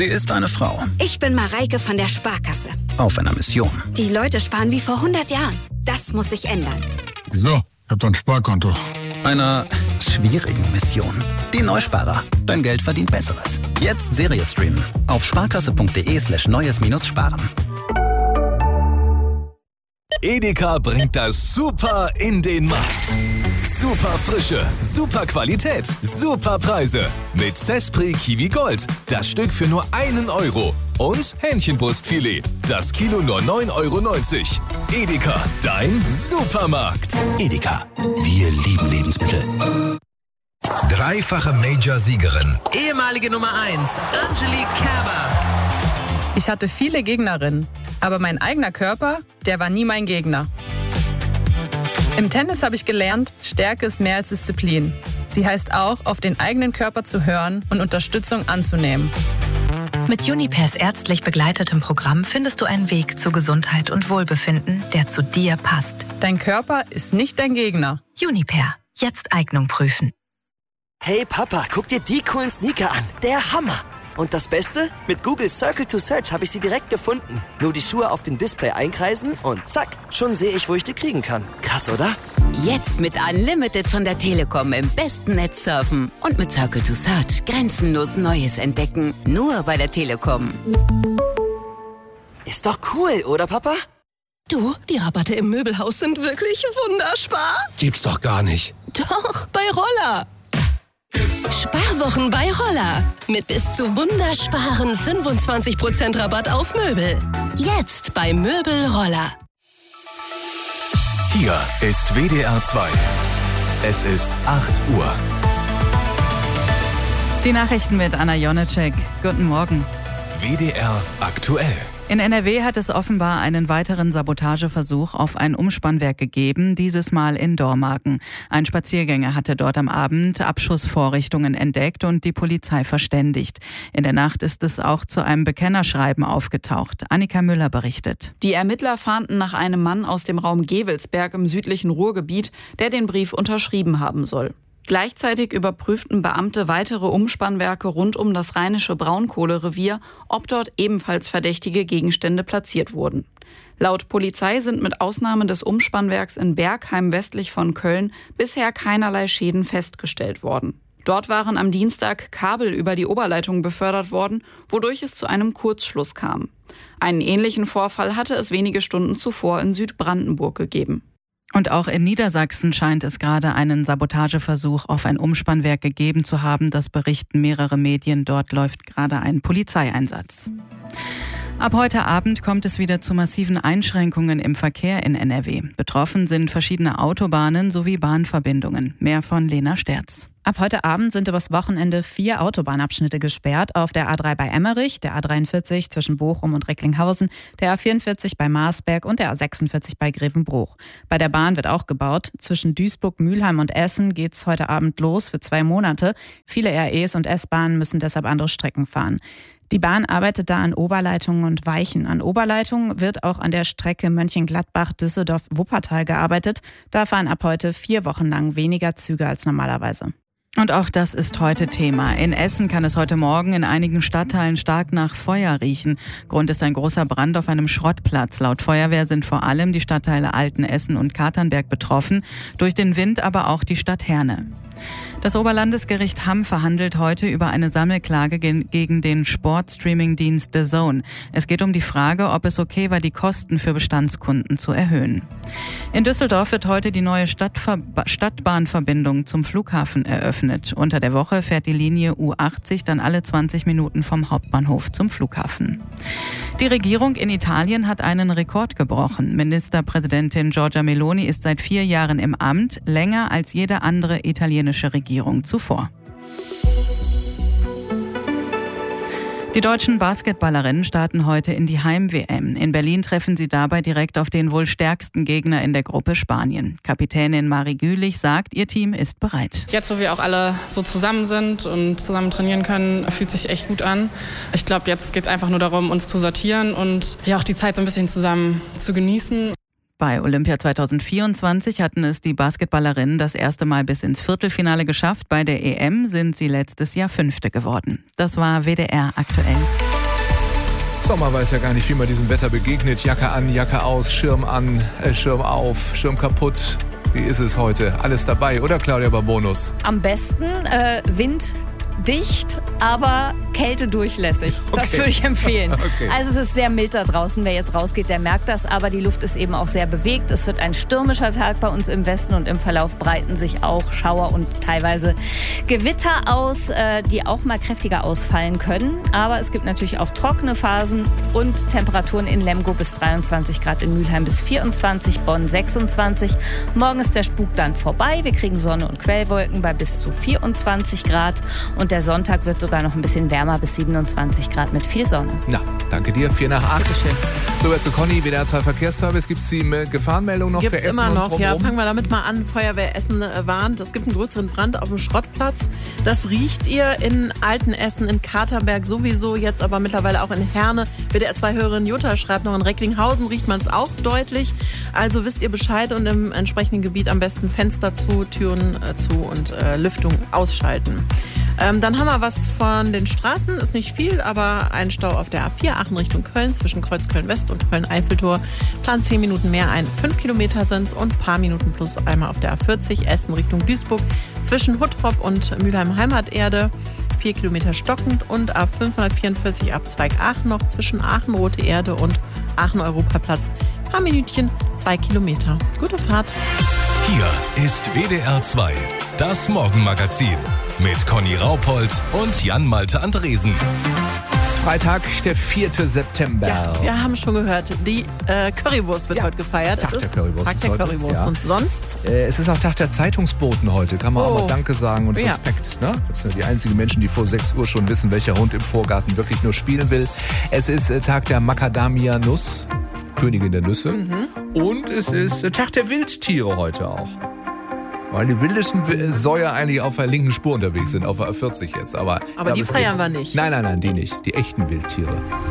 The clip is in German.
Sie ist eine Frau. Ich bin Mareike von der Sparkasse. Auf einer Mission. Die Leute sparen wie vor 100 Jahren. Das muss sich ändern. Wieso? Ich hab doch ein Sparkonto. Einer schwierigen Mission. Die Neusparer. Dein Geld verdient Besseres. Jetzt Serie streamen. Auf sparkasse.de/neues-sparen. Edeka bringt das Super in den Markt. Super Frische, super Qualität, super Preise. Mit Cespri Kiwi Gold. Das Stück für nur 1 Euro. Und Hähnchenbrustfilet. Das Kilo nur 9,90 €. Edeka, dein Supermarkt. Edeka. Wir lieben Lebensmittel. Dreifache Major-Siegerin. Ehemalige Nummer 1, Angelique Kerber. Ich hatte viele Gegnerinnen, aber mein eigener Körper, der war nie mein Gegner. Im Tennis habe ich gelernt, Stärke ist mehr als Disziplin. Sie heißt auch, auf den eigenen Körper zu hören und Unterstützung anzunehmen. Mit Junipers ärztlich begleitetem Programm findest du einen Weg zu Gesundheit und Wohlbefinden, der zu dir passt. Dein Körper ist nicht dein Gegner. Juniper. Jetzt Eignung prüfen. Hey Papa, guck dir die coolen Sneaker an. Der Hammer. Und das Beste? Mit Google Circle to Search habe ich sie direkt gefunden. Nur die Schuhe auf dem Display einkreisen und zack, schon sehe ich, wo ich die kriegen kann. Krass, oder? Jetzt mit Unlimited von der Telekom im besten Netz surfen. Und mit Circle to Search grenzenlos Neues entdecken. Nur bei der Telekom. Ist doch cool, oder Papa? Du, die Rabatte im Möbelhaus sind wirklich wunderspar. Gibt's doch gar nicht. Doch, bei Roller. Sparwochen bei Roller. Mit bis zu wundersparen 25% Rabatt auf Möbel. Jetzt bei Möbel Roller. Hier ist WDR 2. Es ist 8 Uhr. Die Nachrichten mit Anna Jonecek. Guten Morgen. WDR aktuell. In NRW hat es offenbar einen weiteren Sabotageversuch auf ein Umspannwerk gegeben, dieses Mal in Dormagen. Ein Spaziergänger hatte dort am Abend Abschussvorrichtungen entdeckt und die Polizei verständigt. In der Nacht ist es auch zu einem Bekennerschreiben aufgetaucht. Annika Müller berichtet. Die Ermittler fahnden nach einem Mann aus dem Raum Gevelsberg im südlichen Ruhrgebiet, der den Brief unterschrieben haben soll. Gleichzeitig überprüften Beamte weitere Umspannwerke rund um das rheinische Braunkohlerevier, ob dort ebenfalls verdächtige Gegenstände platziert wurden. Laut Polizei sind mit Ausnahme des Umspannwerks in Bergheim westlich von Köln bisher keinerlei Schäden festgestellt worden. Dort waren am Dienstag Kabel über die Oberleitung befördert worden, wodurch es zu einem Kurzschluss kam. Einen ähnlichen Vorfall hatte es wenige Stunden zuvor in Südbrandenburg gegeben. Und auch in Niedersachsen scheint es gerade einen Sabotageversuch auf ein Umspannwerk gegeben zu haben. Das berichten mehrere Medien. Dort läuft gerade ein Polizeieinsatz. Ab heute Abend kommt es wieder zu massiven Einschränkungen im Verkehr in NRW. Betroffen sind verschiedene Autobahnen sowie Bahnverbindungen. Mehr von Lena Sterz. Ab heute Abend sind übers Wochenende 4 Autobahnabschnitte gesperrt. Auf der A3 bei Emmerich, der A43 zwischen Bochum und Recklinghausen, der A44 bei Marsberg und der A46 bei Grevenbruch. Bei der Bahn wird auch gebaut. Zwischen Duisburg, Mülheim und Essen geht's heute Abend los für 2 Monate. Viele REs und S-Bahnen müssen deshalb andere Strecken fahren. Die Bahn arbeitet da an Oberleitungen und Weichen. An Oberleitungen wird auch an der Strecke Mönchengladbach-Düsseldorf-Wuppertal gearbeitet. Da fahren ab heute 4 Wochen lang weniger Züge als normalerweise. Und auch das ist heute Thema. In Essen kann es heute Morgen in einigen Stadtteilen stark nach Feuer riechen. Grund ist ein großer Brand auf einem Schrottplatz. Laut Feuerwehr sind vor allem die Stadtteile Altenessen und Katernberg betroffen, durch den Wind aber auch die Stadt Herne. Das Oberlandesgericht Hamm verhandelt heute über eine Sammelklage gegen den Sportstreaming-Dienst The Zone. Es geht um die Frage, ob es okay war, die Kosten für Bestandskunden zu erhöhen. In Düsseldorf wird heute die neue Stadtbahnverbindung zum Flughafen eröffnet. Unter der Woche fährt die Linie U80 dann alle 20 Minuten vom Hauptbahnhof zum Flughafen. Die Regierung in Italien hat einen Rekord gebrochen. Ministerpräsidentin Giorgia Meloni ist seit 4 Jahren im Amt, länger als jede andere italienische Regierung zuvor. Die deutschen Basketballerinnen starten heute in die Heim-WM. In Berlin treffen sie dabei direkt auf den wohl stärksten Gegner in der Gruppe, Spanien. Kapitänin Marie Gülich sagt, ihr Team ist bereit. Jetzt, wo wir auch alle so zusammen sind und zusammen trainieren können, fühlt sich echt gut an. Ich glaube, jetzt geht es einfach nur darum, uns zu sortieren und ja auch die Zeit so ein bisschen zusammen zu genießen. Bei Olympia 2024 hatten es die Basketballerinnen das erste Mal bis ins Viertelfinale geschafft. Bei der EM sind sie letztes Jahr 5. geworden. Das war WDR aktuell. Sommer weiß ja gar nicht, wie man diesem Wetter begegnet. Jacke an, Jacke aus, Schirm an, Schirm auf, Schirm kaputt. Wie ist es heute? Alles dabei, oder Claudia Barbonus? Am besten winddicht, aber kältedurchlässig. Okay. Das würde ich empfehlen. Okay. Also es ist sehr mild da draußen. Wer jetzt rausgeht, der merkt das. Aber die Luft ist eben auch sehr bewegt. Es wird ein stürmischer Tag bei uns im Westen und im Verlauf breiten sich auch Schauer und teilweise Gewitter aus, die auch mal kräftiger ausfallen können. Aber es gibt natürlich auch trockene Phasen und Temperaturen in Lemgo bis 23 Grad, in Mülheim bis 24, Bonn 26. Morgen ist der Spuk dann vorbei. Wir kriegen Sonne und Quellwolken bei bis zu 24 Grad. Und der Sonntag wird sogar noch ein bisschen wärmer, bis 27 Grad mit viel Sonne. Na, danke dir. 4 nach 8. Bitteschön. Rüber zu Conny, WDR 2 Verkehrsservice. Gibt es die Gefahrenmeldung noch für Essen immer noch, und ja. Fangen wir damit mal an. Feuerwehr Essen warnt, es gibt einen größeren Brand auf dem Schrottplatz. Das riecht ihr in Altenessen, in Katerberg sowieso, jetzt aber mittlerweile auch in Herne. WDR 2-Hörerin Jutta schreibt noch, in Recklinghausen riecht man es auch deutlich. Also wisst ihr Bescheid und im entsprechenden Gebiet am besten Fenster zu, Türen zu und Lüftung ausschalten. Dann haben wir was von den Straßen, ist nicht viel, aber ein Stau auf der A4 Aachen Richtung Köln zwischen Kreuzköln-West und Köln-Eiffeltor. Plan 10 Minuten mehr ein, 5 Kilometer sind es und ein paar Minuten plus einmal auf der A40 Essen Richtung Duisburg zwischen Huttrop und Mülheim-Heimaterde. 4 Kilometer stockend und ab 544 Abzweig Aachen noch zwischen Aachen Rote Erde und Aachen Europaplatz. Ein paar Minütchen, 2 Kilometer. Gute Fahrt. Hier ist WDR 2, das Morgenmagazin mit Conny Raupold und Jan-Malte Andresen. Es ist Freitag, der 4. September. Ja, wir haben schon gehört, die Currywurst wird heute gefeiert. Tag der Currywurst. Tag der Currywurst. Ja. Und sonst? Es ist auch Tag der Zeitungsboten heute. Kann man auch mal Danke sagen und Respekt. Ne? Das sind ja die einzigen Menschen, die vor 6 Uhr schon wissen, welcher Hund im Vorgarten wirklich nur spielen will. Es ist Tag der Macadamia-Nuss, Königin der Nüsse. Und es ist Tag der Wildtiere heute auch. Weil die wildesten Säuer eigentlich auf der linken Spur unterwegs sind, auf der A40 jetzt. Aber die feiern wir nicht. Nein, die nicht. Die echten Wildtiere.